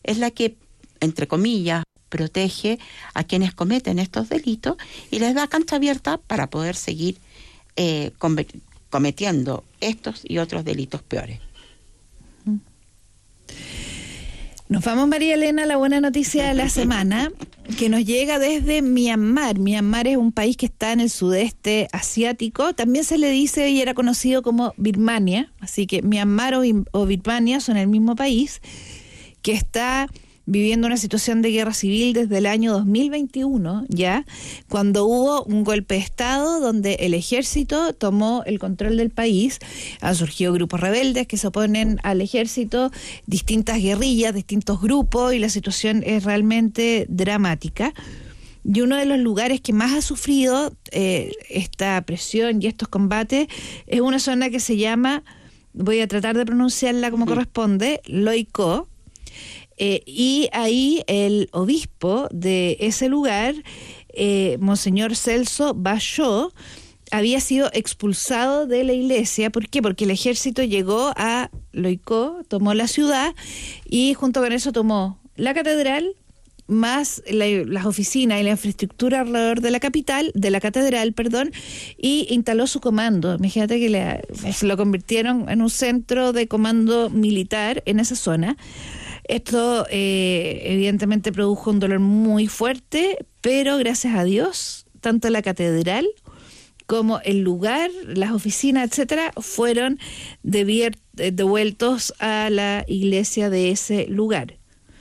es la que, entre comillas, protege a quienes cometen estos delitos y les da cancha abierta para poder seguir cometiendo estos y otros delitos peores. Nos vamos, María Elena, a la buena noticia de la semana, que nos llega desde Myanmar. Myanmar es un país que está en el sudeste asiático. También se le dice y era conocido como Birmania. Así que Myanmar o Birmania son el mismo país, que está viviendo una situación de guerra civil desde el año 2021, ya, cuando hubo un golpe de Estado donde el ejército tomó el control del país. Han surgido grupos rebeldes que se oponen al ejército, distintas guerrillas, distintos grupos, y la situación es realmente dramática. Y uno de los lugares que más ha sufrido esta presión y estos combates es una zona que se llama, voy a tratar de pronunciarla como corresponde, Loico. Y ahí el obispo de ese lugar, Monseñor Celso Bayó, había sido expulsado de la iglesia. ¿Por qué? Porque el ejército llegó a Loico, tomó la ciudad y junto con eso tomó la catedral, más las oficinas y la infraestructura alrededor de la catedral, y instaló su comando. Imagínate que se lo convirtieron en un centro de comando militar en esa zona. Esto evidentemente produjo un dolor muy fuerte, pero gracias a Dios, tanto la catedral como el lugar, las oficinas, etcétera, fueron devueltos a la iglesia de ese lugar.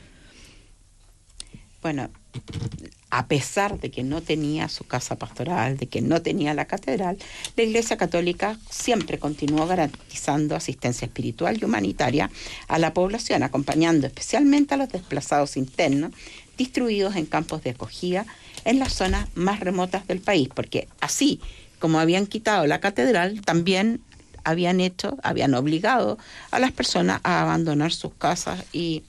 Bueno, a pesar de que no tenía su casa pastoral, de que no tenía la catedral, la Iglesia Católica siempre continuó garantizando asistencia espiritual y humanitaria a la población, acompañando especialmente a los desplazados internos distribuidos en campos de acogida en las zonas más remotas del país, porque así como habían quitado la catedral, también habían obligado a las personas a abandonar sus casas y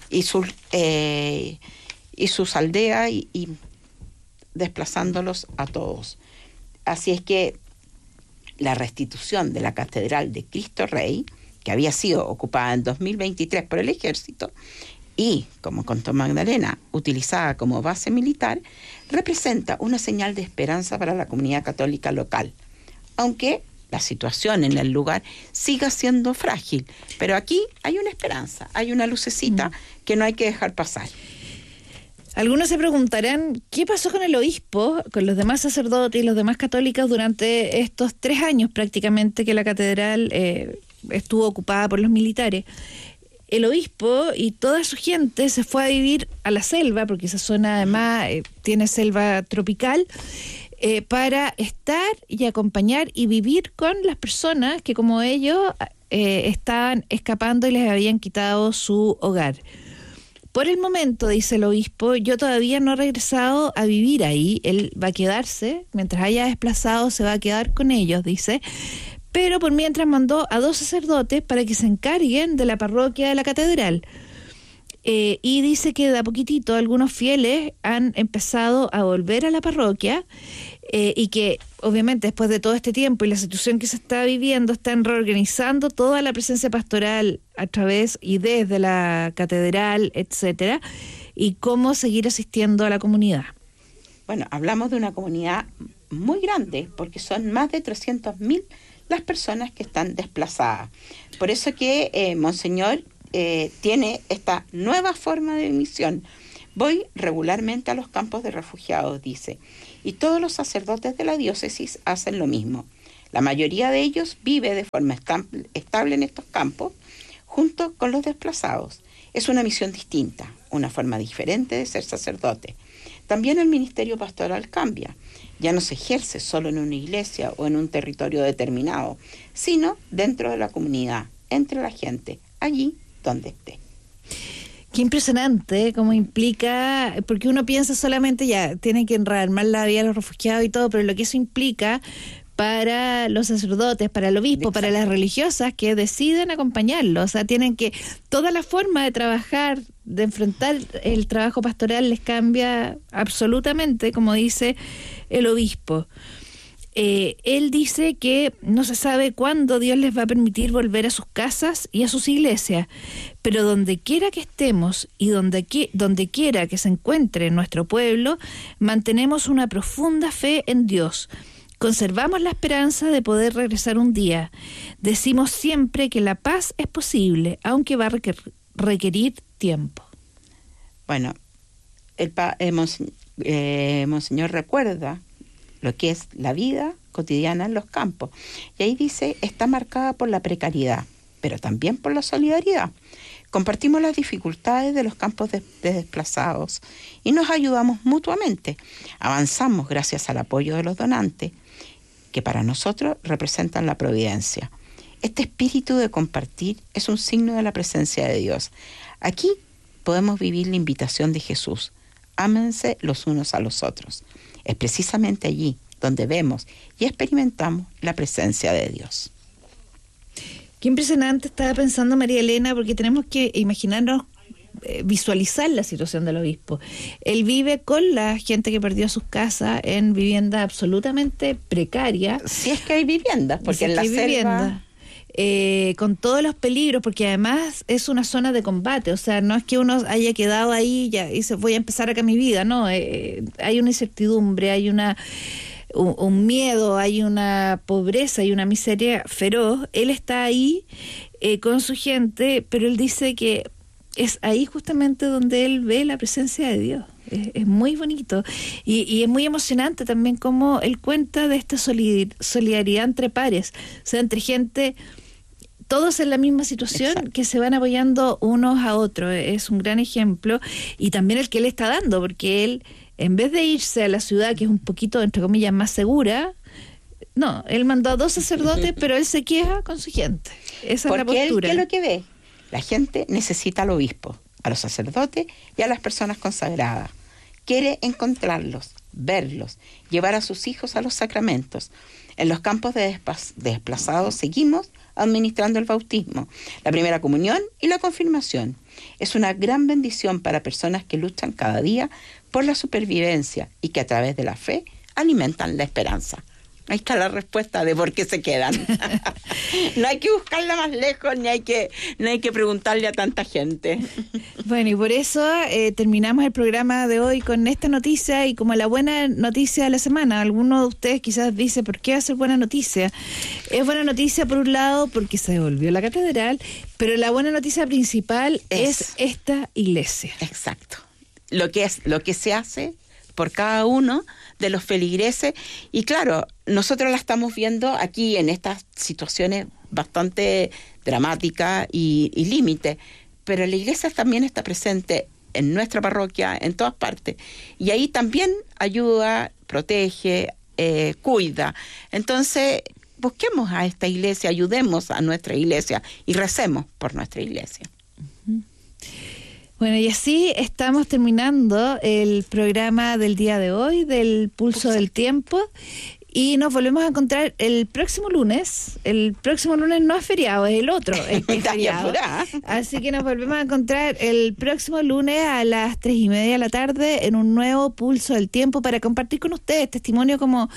sus aldeas y desplazándolos a todos. Así es que la restitución de la Catedral de Cristo Rey, que había sido ocupada en 2023 por el ejército y, como contó Magdalena, utilizada como base militar, representa una señal de esperanza para la comunidad católica local, aunque la situación en el lugar siga siendo frágil. Pero aquí hay una esperanza, hay una lucecita que no hay que dejar pasar. Algunos se preguntarán, ¿qué pasó con el obispo, con los demás sacerdotes y los demás católicos durante estos 3 años prácticamente que la catedral estuvo ocupada por los militares? El obispo y toda su gente se fue a vivir a la selva, porque esa zona además tiene selva tropical, para estar y acompañar y vivir con las personas que, como ellos, estaban escapando y les habían quitado su hogar. Por el momento, dice el obispo, yo todavía no he regresado a vivir ahí. Él va a quedarse, mientras haya desplazado, se va a quedar con ellos, dice. Pero por mientras mandó a 2 sacerdotes para que se encarguen de la parroquia de la catedral. Y dice que de a poquitito algunos fieles han empezado a volver a la parroquia y que obviamente después de todo este tiempo y la situación que se está viviendo, están reorganizando toda la presencia pastoral a través y desde la catedral, etcétera, y cómo seguir asistiendo a la comunidad. Bueno, hablamos de una comunidad muy grande, porque son más de 300.000 las personas que están desplazadas. Por eso que Monseñor tiene esta nueva forma de misión. Voy regularmente a los campos de refugiados, dice, y todos los sacerdotes de la diócesis hacen lo mismo. La mayoría de ellos vive de forma estable en estos campos, junto con los desplazados. Es una misión distinta, una forma diferente de ser sacerdote. También el ministerio pastoral cambia. Ya no se ejerce solo en una iglesia o en un territorio determinado, sino dentro de la comunidad, entre la gente, allí donde esté. Qué impresionante, cómo implica, porque uno piensa solamente ya, tienen que rearmar la vida de los refugiados y todo, pero lo que eso implica para los sacerdotes, para el obispo, para las religiosas que deciden acompañarlo, o sea, tienen que, toda la forma de trabajar, de enfrentar el trabajo pastoral les cambia absolutamente, como dice el obispo. él dice que no se sabe cuándo Dios les va a permitir volver a sus casas y a sus iglesias, pero donde quiera que estemos y donde quiera que se encuentre nuestro pueblo, mantenemos una profunda fe en Dios. Conservamos la esperanza de poder regresar un día. Decimos siempre que la paz es posible, aunque va a requerir tiempo. Bueno, Monseñor recuerda lo que es la vida cotidiana en los campos. Y ahí dice, está marcada por la precariedad, pero también por la solidaridad. Compartimos las dificultades de los campos de desplazados y nos ayudamos mutuamente. Avanzamos gracias al apoyo de los donantes, que para nosotros representan la providencia. Este espíritu de compartir es un signo de la presencia de Dios. Aquí podemos vivir la invitación de Jesús. Ámense los unos a los otros. Es precisamente allí donde vemos y experimentamos la presencia de Dios. Qué impresionante, estaba pensando María Elena, porque tenemos que imaginarnos, visualizar la situación del obispo. Él vive con la gente que perdió sus casas en vivienda absolutamente precaria. Si es que hay viviendas, porque en la selva... con todos los peligros, porque además es una zona de combate, o sea, no es que uno haya quedado ahí ya y voy a empezar acá mi vida, no, hay una incertidumbre, hay un miedo, hay una pobreza, hay una miseria feroz. Él está ahí con su gente, pero él dice que es ahí justamente donde él ve la presencia de Dios. Es muy bonito y es muy emocionante también cómo él cuenta de esta solidaridad entre pares, o sea, entre gente, todos en la misma situación. Exacto. Que se van apoyando unos a otros. Es un gran ejemplo, y también el que él está dando, porque él, en vez de irse a la ciudad, que es un poquito, entre comillas, más segura, no, él mandó a 2 sacerdotes, pero él se queja con su gente. Esa porque es la postura. Él, ¿qué es lo que ve? La gente necesita al obispo, a los sacerdotes y a las personas consagradas. Quiere encontrarlos, verlos, llevar a sus hijos a los sacramentos. En los campos de desplazados seguimos administrando el bautismo, la primera comunión y la confirmación. Es una gran bendición para personas que luchan cada día por la supervivencia y que a través de la fe alimentan la esperanza. Ahí está la respuesta de por qué se quedan. No hay que buscarla más lejos, ni hay que preguntarle a tanta gente. Bueno, y por eso terminamos el programa de hoy con esta noticia, y como la buena noticia de la semana. Alguno de ustedes quizás dice, ¿por qué va a ser buena noticia? Es buena noticia por un lado porque se devolvió la catedral, pero la buena noticia principal es esta iglesia. Exacto. Lo que se hace por cada uno de los feligreses, y claro, nosotros la estamos viendo aquí en estas situaciones bastante dramáticas y límite, pero la iglesia también está presente en nuestra parroquia, en todas partes, y ahí también ayuda, protege, cuida. Entonces, busquemos a esta iglesia, ayudemos a nuestra iglesia y recemos por nuestra iglesia. Uh-huh. Bueno, y así estamos terminando el programa del día de hoy, del Pulso del Tiempo, y nos volvemos a encontrar el próximo lunes. El próximo lunes no es feriado, es el otro, es feriado. Así que nos volvemos a encontrar el próximo lunes a las 3:30 de la tarde en un nuevo Pulso del Tiempo para compartir con ustedes testimonio como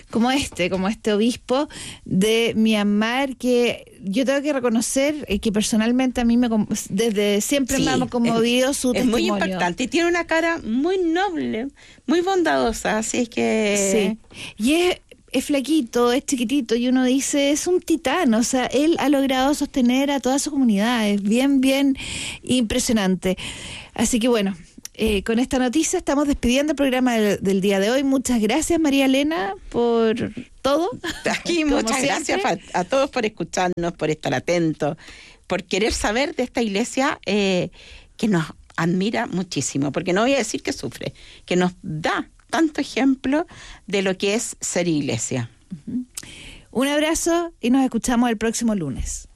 este obispo de Myanmar, que yo tengo que reconocer que personalmente a mí desde siempre me ha conmovido su testimonio. Es muy impactante y tiene una cara muy noble, muy bondadosa, así es que... Sí, y es flaquito, es chiquitito, y uno dice, es un titán, o sea, él ha logrado sostener a toda su comunidad, es bien, bien impresionante. Así que bueno, con esta noticia estamos despidiendo el programa del día de hoy. Muchas gracias, María Elena, por todo. Aquí muchas gracias a todos por escucharnos, por estar atentos, por querer saber de esta iglesia que nos admira muchísimo, porque no voy a decir que sufre, que nos da tanto ejemplo de lo que es ser iglesia. Uh-huh. Un abrazo y nos escuchamos el próximo lunes.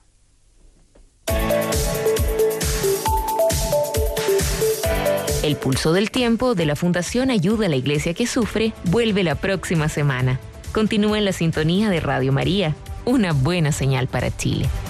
El Pulso del Tiempo de la Fundación Ayuda a la Iglesia que Sufre vuelve la próxima semana. Continúa en la sintonía de Radio María, una buena señal para Chile.